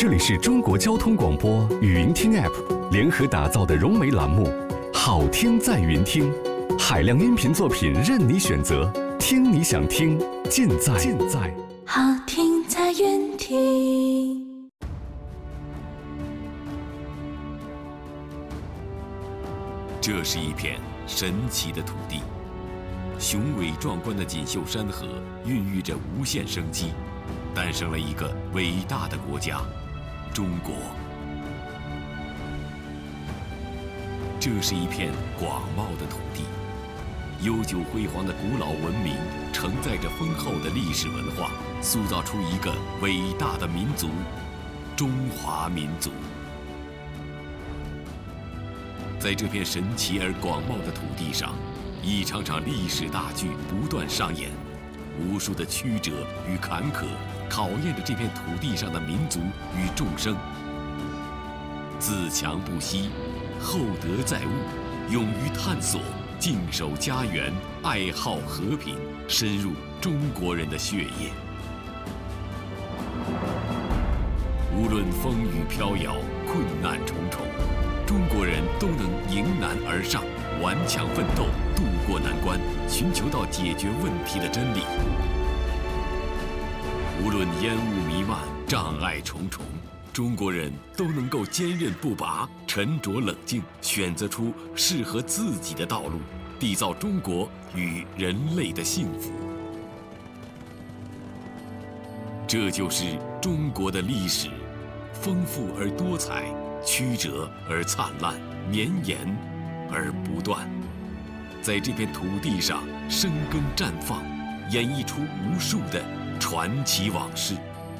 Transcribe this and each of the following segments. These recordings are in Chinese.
这里是中国交通广播语音听 App 联合打造的融媒栏目，好听在云听，海量音频作品任你选择，听你想听，尽在好听在云听。 这是一片神奇的土地，雄伟壮观的锦绣山河孕育着无限生机，诞生了一个伟大的国家——中国。这是一片广袤的土地，悠久辉煌的古老文明承载着丰厚的历史文化，塑造出一个伟大的民族——中华民族。在这片神奇而广袤的土地上，一场场历史大剧不断上演，无数的曲折与坎坷考验着这片土地上的民族与众生。自强不息，厚德载物，勇于探索，敬守家园，爱好和平，深入中国人的血液。无论风雨飘摇，困难重重，中国人都能迎难而上，顽强奋斗，渡过难关，寻求到解决问题的真理。无论烟雾弥漫，障碍重重，中国人都能够坚韧不拔，沉着冷静，选择出适合自己的道路，缔造中国与人类的幸福。这就是中国的历史，丰富而多彩，曲折而灿烂，绵延而不断。在这片土地上生根绽放，演绎出无数的传奇往事。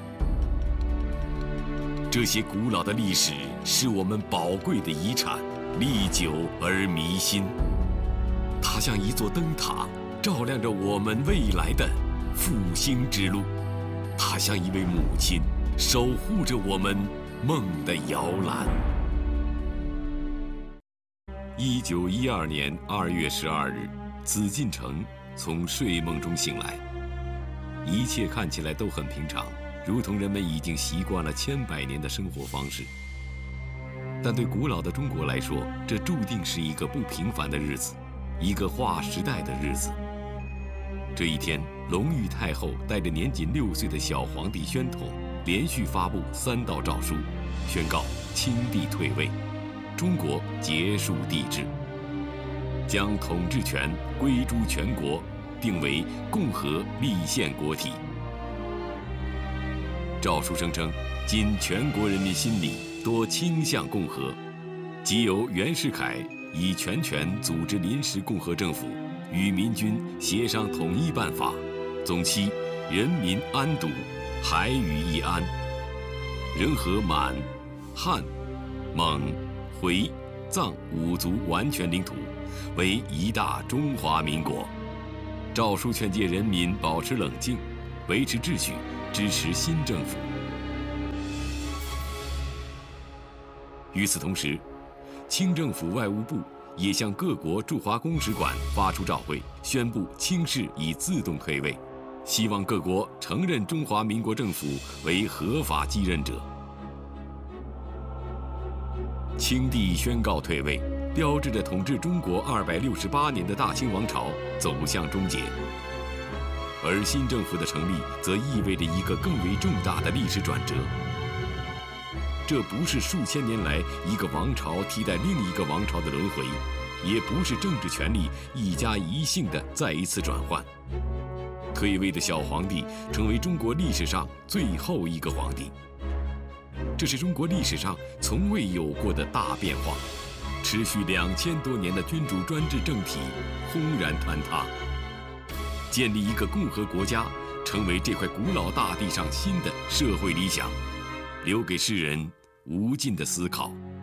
这些古老的历史是我们宝贵的遗产，历久而弥新。它像一座灯塔，照亮着我们未来的复兴之路。它像一位母亲，守护着我们梦的摇篮。1912年2月12日，紫禁城从睡梦中醒来，一切看起来都很平常，如同人们已经习惯了千百年的生活方式。但对古老的中国来说，这注定是一个不平凡的日子，一个划时代的日子。这一天，隆裕太后带着年仅6岁的小皇帝宣统，连续发布3道诏书，宣告清帝退位，中国结束帝制，将统治权归诸全国，定为共和立宪国体。诏书声称，今全国人民心里多倾向共和，即由袁世凯以全权组织临时共和政府，与民军协商统一办法，总期人民安堵，海宇一安，人和满、汉、蒙、回、藏5族完全领土，为一大中华民国。诏书劝诫人民保持冷静，维持秩序，支持新政府。与此同时，清政府外务部也向各国驻华公使馆发出诏会，宣布清室已自动退位，希望各国承认中华民国政府为合法继任者。清帝宣告退位，标志着统治中国268年的大清王朝走向终结。而新政府的成立，则意味着一个更为重大的历史转折。这不是数千年来一个王朝替代另一个王朝的轮回，也不是政治权力一家一姓的再一次转换。退位的小皇帝成为中国历史上最后一个皇帝。这是中国历史上从未有过的大变化，持续2000多年的君主专制政体轰然坍塌，建立一个共和国家，成为这块古老大地上新的社会理想，留给世人无尽的思考。